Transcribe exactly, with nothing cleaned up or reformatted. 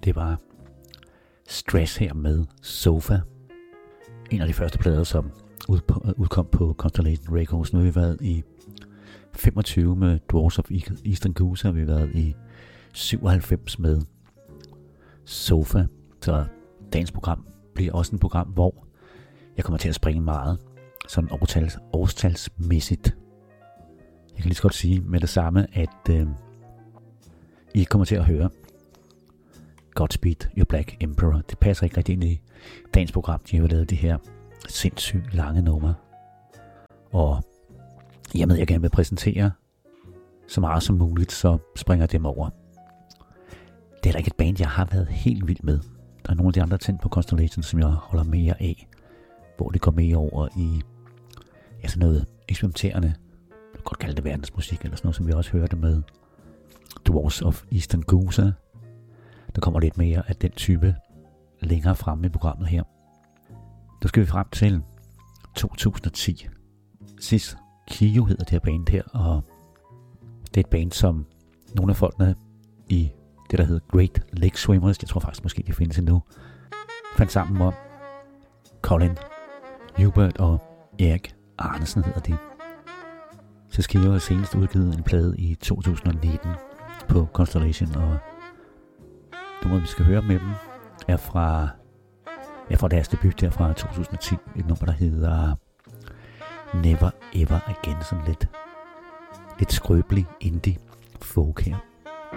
Det var Stress her med Sofa. En af de første plader, som udkom på Constellation Records. Nu har vi været i femogtyve med Dwarves of Eastern Goose, og vi har været i syvoghalvfems med Sofa. Så dagens program bliver også et program, hvor jeg kommer til at springe meget sådan årtals, årstalsmæssigt. Jeg kan lige så godt sige med det samme, at øh, I kommer til at høre Godspeed Your Black Emperor. Det passer ikke rigtig ind i dagens program. De har jo lavet de her sindssygt lange numre. Og i og med, at jeg gerne vil præsentere så meget som muligt, så springer jeg dem over. Det er da ikke et band, jeg har været helt vild med. Der er nogle af de andre ting på Constellation, som jeg holder mere af. Hvor det går mere over i ja, sådan noget eksperimenterende. Jeg kan godt kalde det verdensmusik, eller sådan noget, som vi også hørte med Dwarves of Eastern Goose. Der kommer lidt mere af den type længere fremme i programmet her. Nu skal vi frem til to tusind og ti. Sis Kio hedder det her band her, og det er et band, som nogle af folkene i det, der hedder Great Lake Swimmers, jeg tror faktisk måske, de findes endnu, fandt sammen om. Colin Hubert og Erik Arnesen hedder de. Sis Kio har senest udgivet en plade i to tusind og nitten på Constellation, og nummeret, vi skal høre med dem, er fra, ja, fra deres debut der fra to tusind og ti. Et nummer, der hedder Never Ever Again. Sådan lidt, lidt skrøbelig indie folk her.